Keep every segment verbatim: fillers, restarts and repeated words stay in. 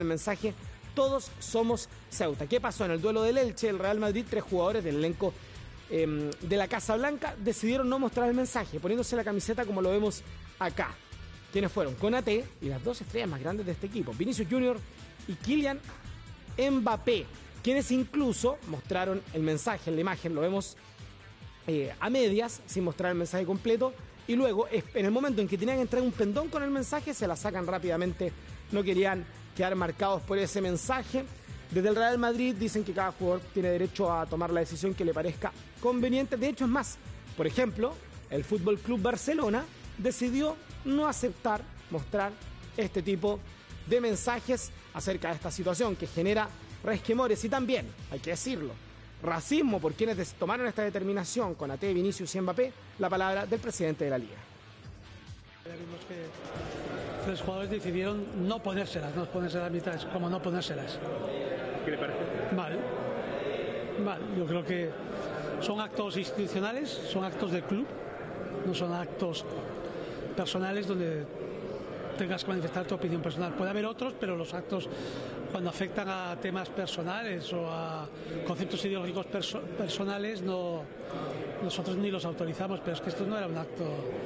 El mensaje: todos somos Ceuta. ¿Qué pasó en el duelo del Elche, el Real Madrid? Tres jugadores del elenco eh, de la Casa Blanca decidieron no mostrar el mensaje, poniéndose la camiseta como lo vemos acá. ¿Quiénes fueron? Konaté y las dos estrellas más grandes de este equipo, Vinicius Junior y Kylian Mbappé, quienes incluso mostraron el mensaje en la imagen, lo vemos eh, a medias, sin mostrar el mensaje completo, y luego, en el momento en que tenían que entrar un pendón con el mensaje, se la sacan rápidamente. No querían quedar marcados por ese mensaje. Desde el Real Madrid dicen que cada jugador tiene derecho a tomar la decisión que le parezca conveniente. De hecho, es más, por ejemplo, el Fútbol Club Barcelona decidió no aceptar mostrar este tipo de mensajes acerca de esta situación que genera resquemores y también, hay que decirlo, racismo por quienes tomaron esta determinación. Konaté, Vinicius y Mbappé, la palabra del presidente de la Liga. Vimos que los jugadores decidieron no ponérselas, no ponérselas a mitad, es como no ponérselas. ¿Qué le parece? Mal, mal. Yo creo que son actos institucionales, son actos del club, no son actos personales donde tengas que manifestar tu opinión personal. Puede haber otros, pero los actos cuando afectan a temas personales o a conceptos ideológicos perso personales no, nosotros ni los autorizamos, pero es que esto no era un acto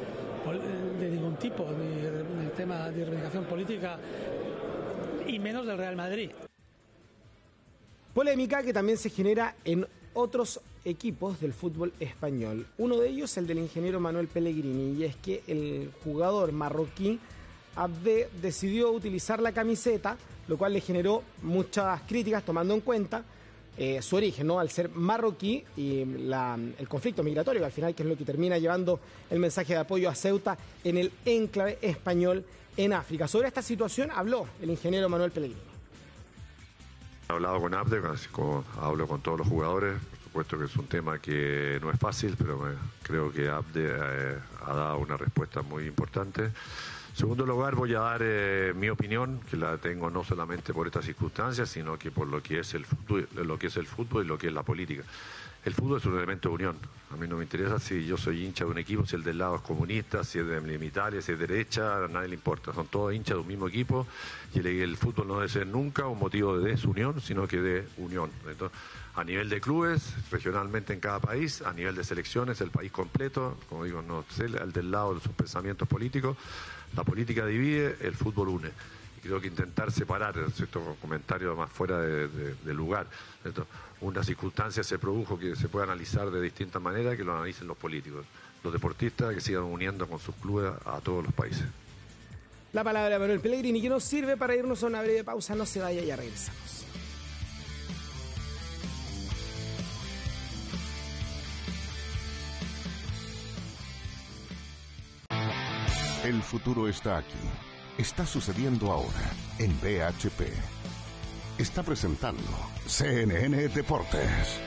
de ningún tipo, ni de, de tema de reivindicación política y menos del Real Madrid. Polémica que también se genera en otros equipos del fútbol español. Uno de ellos, el del ingeniero Manuel Pellegrini, y es que el jugador marroquí Abde decidió utilizar la camiseta, lo cual le generó muchas críticas tomando en cuenta eh, su origen, ¿no? Al ser marroquí y la, el conflicto migratorio, que al final que es lo que termina llevando el mensaje de apoyo a Ceuta en el enclave español en África. Sobre esta situación habló el ingeniero Manuel Pellegrini. He hablado con Abde, como hablo con todos los jugadores. Por supuesto que es un tema que no es fácil, pero me, creo que Abde eh, ha dado una respuesta muy importante. En segundo lugar, voy a dar eh, mi opinión, que la tengo no solamente por estas circunstancias, sino que por lo que es el fútbol, lo que es el fútbol y lo que es la política. El fútbol es un elemento de unión. A mí no me interesa si yo soy hincha de un equipo, si el del lado es comunista, si es de Italia, si es de derecha, a nadie le importa. Son todos hinchas de un mismo equipo y el, el fútbol no debe ser nunca un motivo de desunión, sino que de unión. Entonces, a nivel de clubes, regionalmente en cada país, a nivel de selecciones, el país completo, como digo, no sé, el del lado de sus pensamientos políticos, la política divide, el fútbol une. Y creo que intentar separar, cierto comentario más fuera de, de, de lugar, ¿cierto? Una circunstancia se produjo que se puede analizar de distintas maneras, que lo analicen los políticos, los deportistas que sigan uniendo con sus clubes a todos los países. La palabra de Manuel Pellegrini, que nos sirve para irnos a una breve pausa. No se vaya, ya regresamos. El futuro está aquí. Está sucediendo ahora en V H P. Está presentando C N N Deportes.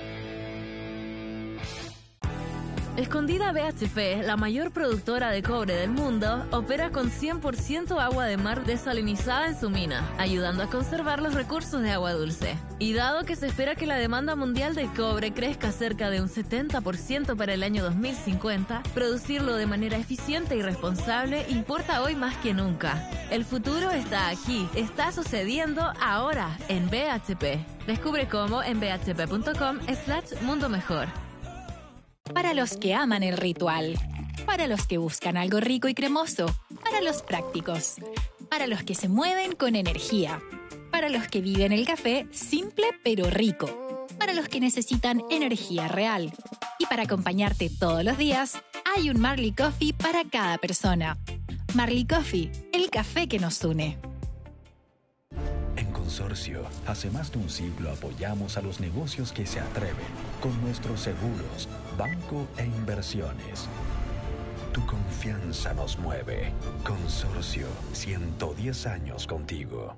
Escondida B H P, la mayor productora de cobre del mundo, opera con cien por ciento agua de mar desalinizada en su mina, ayudando a conservar los recursos de agua dulce. Y dado que se espera que la demanda mundial de cobre crezca cerca de un setenta por ciento para el año dos mil cincuenta, producirlo de manera eficiente y responsable importa hoy más que nunca. El futuro está aquí, está sucediendo ahora en B H P. Descubre cómo en b h p punto com slash mundo mejor. Para los que aman el ritual, para los que buscan algo rico y cremoso, para los prácticos, para los que se mueven con energía, para los que viven el café simple pero rico, para los que necesitan energía real. Y para acompañarte todos los días, hay un Marley Coffee para cada persona. Marley Coffee, el café que nos une. Consorcio, hace más de un siglo apoyamos a los negocios que se atreven con nuestros seguros, banco e inversiones. Tu confianza nos mueve. Consorcio, ciento diez años contigo.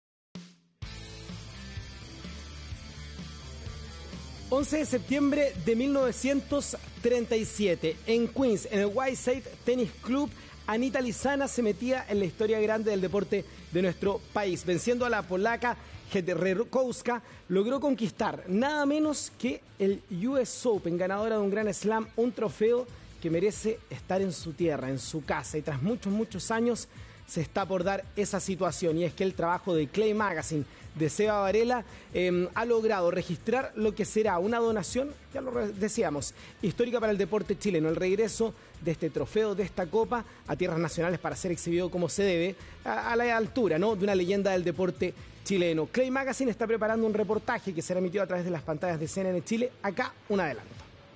once de septiembre de mil novecientos treinta y siete, en Queens, en el White Side Tennis Club, Anita Lizana se metía en la historia grande del deporte de nuestro país. Venciendo a la polaca Hedrzejowska, logró conquistar nada menos que el U S Open, ganadora de un Grand Slam, un trofeo que merece estar en su tierra, en su casa. Y tras muchos, muchos años se está por dar esa situación, y es que el trabajo de Clay Magazine de Seba Varela eh, ha logrado registrar lo que será una donación, ya lo decíamos, histórica para el deporte chileno, el regreso de este trofeo, de esta copa a tierras nacionales para ser exhibido como se debe, a, a la altura, ¿no?, de una leyenda del deporte chileno. Clay Magazine está preparando un reportaje que será emitido a través de las pantallas de C N N Chile. Acá un adelanto.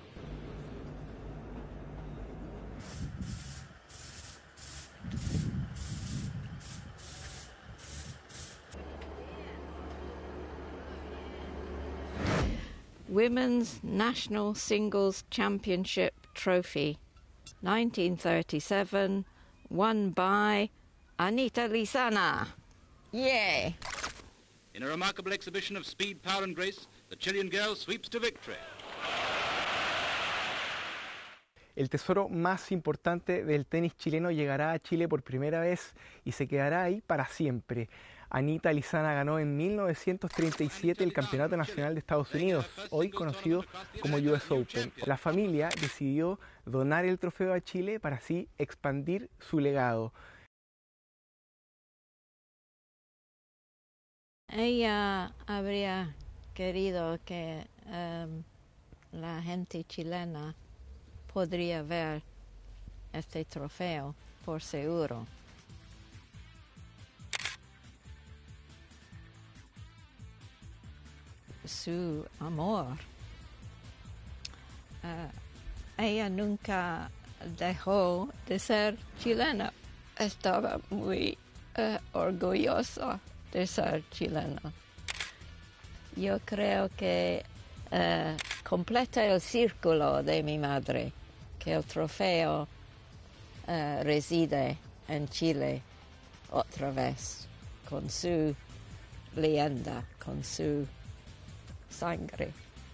Women's National Singles Championship Trophy, nineteen thirty-seven, won by Anita Lizana. Yeah. In a remarkable exhibition of speed, power and grace, the Chilean girl sweeps to victory. El tesoro más importante del tenis chileno llegará a Chile por primera vez y se quedará ahí para siempre. Anita Lizana ganó en mil novecientos treinta y siete el Campeonato Nacional de Estados Unidos, hoy conocido como U S Open. La familia decidió donar el trofeo a Chile para así expandir su legado. Ella habría querido que um, la gente chilena podría ver este trofeo, por seguro. Su amor. Uh, ella nunca dejó de ser chilena. Estaba muy uh, orgullosa de ser chilena. Yo creo que uh, completa el círculo de mi madre, que el trofeo uh, reside en Chile otra vez, con su leyenda, con su sangre.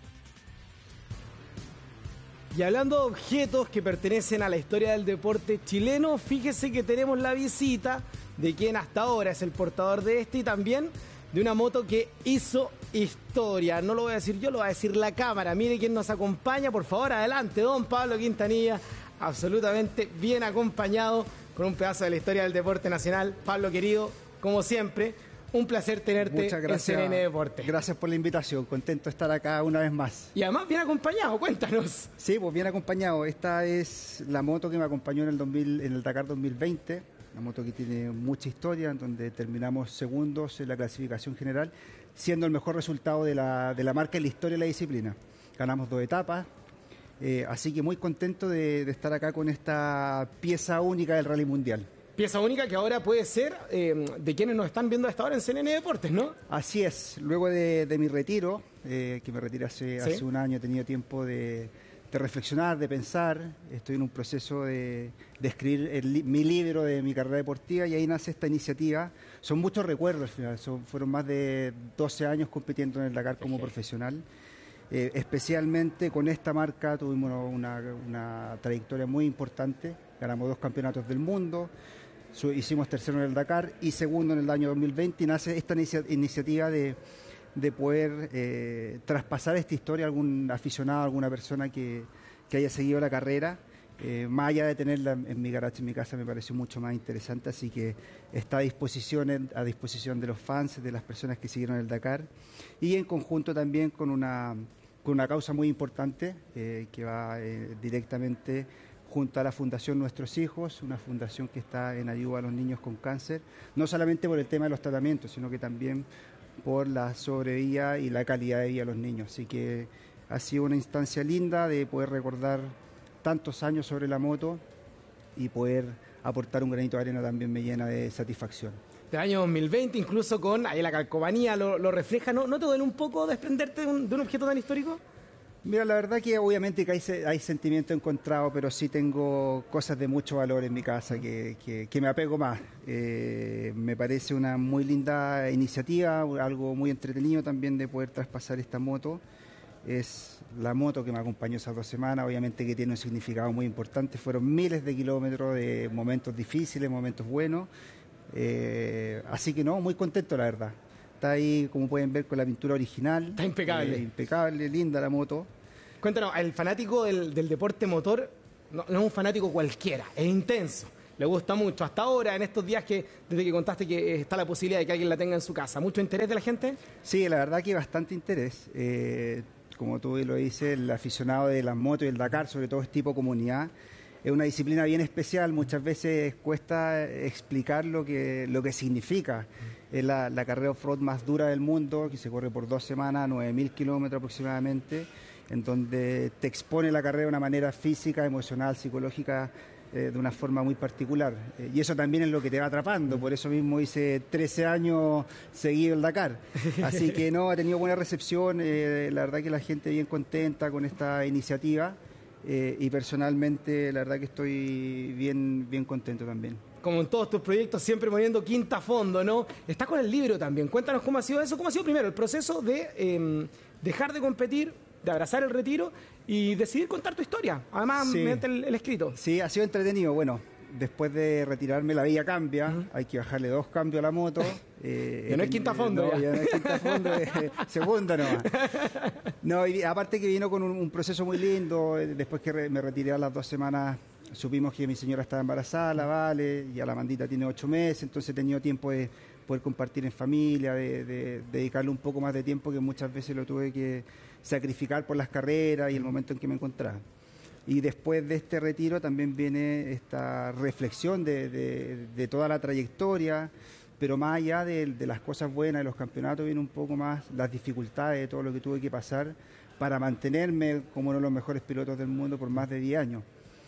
Y hablando de objetos que pertenecen a la historia del deporte chileno, fíjese que tenemos la visita de quien hasta ahora es el portador de este y también de una moto que hizo historia. No lo voy a decir yo, lo va a decir la cámara. Mire quién nos acompaña, por favor, adelante, don Pablo Quintanilla, absolutamente bien acompañado con un pedazo de la historia del deporte nacional. Pablo, querido, como siempre, un placer tenerte en C N N Deportes. Gracias por la invitación, contento de estar acá una vez más. Y además bien acompañado, cuéntanos. Sí, pues bien acompañado. Esta es la moto que me acompañó en el, dos mil, en el Dakar dos mil veinte, una moto que tiene mucha historia, en donde terminamos segundos en la clasificación general, siendo el mejor resultado de la, de la marca en la historia de la disciplina. Ganamos dos etapas, eh, así que muy contento de, de estar acá con esta pieza única del Rally Mundial. Pieza única que ahora puede ser eh, de quienes nos están viendo hasta ahora en C N N Deportes, ¿no? Así es. Luego de, de mi retiro, eh, que me retiré hace, ¿Sí? hace un año, he tenido tiempo de, de reflexionar, de pensar. Estoy en un proceso de, de escribir el, mi libro de mi carrera deportiva y ahí nace esta iniciativa. Son muchos recuerdos al final. Son, fueron más de doce años compitiendo en el Dakar como okay. profesional. Eh, especialmente con esta marca tuvimos una, una trayectoria muy importante. Ganamos dos campeonatos del mundo. Hicimos tercero en el Dakar y segundo en el año dos mil veinte y nace esta inicia, iniciativa de, de poder eh, traspasar esta historia a algún aficionado, a alguna persona que, que haya seguido la carrera. Eh, más allá de tenerla en mi garage, en mi casa, me pareció mucho más interesante, así que está a disposición, a disposición de los fans, de las personas que siguieron el Dakar y en conjunto también con una, con una causa muy importante eh, que va eh, directamente junto a la Fundación Nuestros Hijos, una fundación que está en ayuda a los niños con cáncer, no solamente por el tema de los tratamientos, sino que también por la sobrevida y la calidad de vida de los niños. Así que ha sido una instancia linda de poder recordar tantos años sobre la moto y poder aportar un granito de arena también me llena de satisfacción. Del año dos mil veinte, incluso con ahí la calcomanía lo, lo refleja, ¿no? ¿No te duele un poco desprenderte de un, de un objeto tan histórico? Mira, la verdad que obviamente que hay, hay sentimiento encontrado, pero sí tengo cosas de mucho valor en mi casa que, que, que me apego más. Eh, me parece una muy linda iniciativa, algo muy entretenido también de poder traspasar esta moto. Es la moto que me acompañó esas dos semanas, obviamente que tiene un significado muy importante. Fueron miles de kilómetros de momentos difíciles, momentos buenos. Eh, así que no, muy contento la verdad. Está ahí, como pueden ver, con la pintura original. Está impecable. Eh, impecable, linda la moto. Cuéntanos, el fanático del, del deporte motor no, no es un fanático cualquiera, es intenso. le gusta mucho. Hasta ahora, en estos días que desde que contaste que está la posibilidad de que alguien la tenga en su casa, ¿mucho interés de la gente? Sí, la verdad que bastante interés. Eh, como tú lo dices, el aficionado de las motos y el Dakar, sobre todo es tipo comunidad, es una disciplina bien especial. Muchas veces cuesta explicar lo que, lo que significa. Es la, la carrera off-road más dura del mundo, que se corre por dos semanas, nueve mil kilómetros aproximadamente, en donde te expone la carrera de una manera física, emocional, psicológica, eh, de una forma muy particular. Eh, y eso también es lo que te va atrapando. Por eso mismo hice trece años seguido el Dakar. Así que no, ha tenido buena recepción. Eh, la verdad que la gente bien contenta con esta iniciativa. Eh, y personalmente, la verdad que estoy bien, bien contento también. Como en todos tus proyectos, siempre poniendo quinta a fondo, ¿no? Estás con el libro también. Cuéntanos cómo ha sido eso, cómo ha sido primero el proceso de eh, dejar de competir, de abrazar el retiro y decidir contar tu historia, además Sí. mediante el, el escrito. Sí, ha sido entretenido. Bueno, después de retirarme la vida cambia, uh-huh. Hay que bajarle dos cambios a la moto. Eh, ya no es quinta a fondo. No, ya. ya no es quinta a fondo, es segunda nomás. No, y aparte que vino con un, un proceso muy lindo. Después que re, me retiré a las dos semanas, supimos que mi señora estaba embarazada, la Vale, y a la Mandita tiene ocho meses, entonces he tenido tiempo de poder compartir en familia, de, de, de dedicarle un poco más de tiempo que muchas veces lo tuve que sacrificar por las carreras y el momento en que me encontraba. Y después de este retiro también viene esta reflexión de, de, de toda la trayectoria, pero más allá de, de las cosas buenas de los campeonatos, viene un poco más las dificultades de todo lo que tuve que pasar para mantenerme como uno de los mejores pilotos del mundo por más de diez años.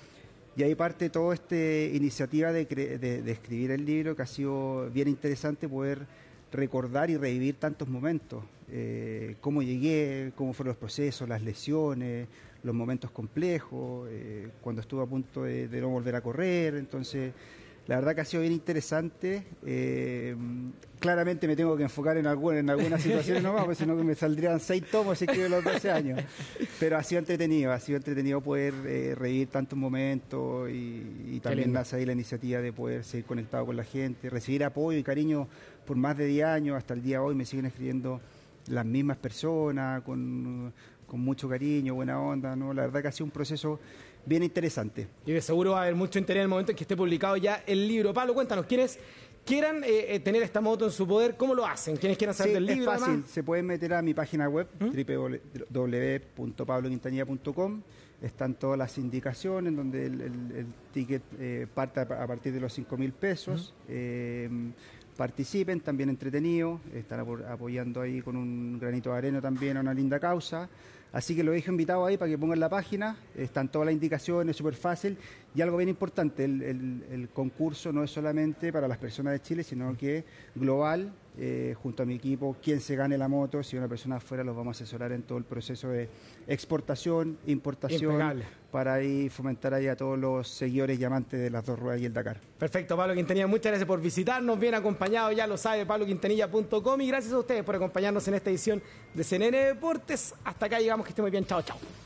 Y ahí parte toda esta iniciativa de, de, de escribir el libro, que ha sido bien interesante poder recordar y revivir tantos momentos. Eh, cómo llegué, cómo fueron los procesos, las lesiones, los momentos complejos, eh, cuando estuve a punto de, de no volver a correr. Entonces, la verdad que ha sido bien interesante. Eh, claramente me tengo que enfocar en, algún, en algunas situaciones nomás, porque si no me saldrían seis tomos si escribo los doce años. Pero ha sido entretenido, ha sido entretenido poder eh, revivir tantos momentos y, y también nace ahí la iniciativa de poder seguir conectado con la gente, recibir apoyo y cariño por más de diez años. Hasta el día de hoy me siguen escribiendo las mismas personas, con, con mucho cariño, buena onda, ¿no? La verdad que ha sido un proceso bien interesante. Y de seguro va a haber mucho interés en el momento en que esté publicado ya el libro. Pablo, cuéntanos, ¿quiénes quieran eh, tener esta moto en su poder, cómo lo hacen? ¿Quiénes quieran saber Sí, del libro? es fácil, además? se pueden meter a mi página web, ¿Mm? doble u doble u doble u punto pablo quintanilla punto com. Están todas las indicaciones, donde el, el, el ticket eh, parte a, a partir de los cinco mil pesos. ¿Mm? Eh, participen, también entretenidos, están apoyando ahí con un granito de arena también a una linda causa. Así que lo dejo invitado ahí para que pongan la página, están todas las indicaciones, súper fácil. Y algo bien importante, el, el, el concurso no es solamente para las personas de Chile, sino que global, eh, junto a mi equipo, quien se gane la moto, si una persona afuera, los vamos a asesorar en todo el proceso de exportación, importación, impecable, para ahí fomentar ahí a todos los seguidores y amantes de las dos ruedas y el Dakar. Perfecto, Pablo Quintanilla, muchas gracias por visitarnos, bien acompañado, ya lo sabe, pablo quintanilla punto com, y gracias a ustedes por acompañarnos en esta edición de C N N Deportes. Hasta acá llegamos, que esté muy bien, chao, chao.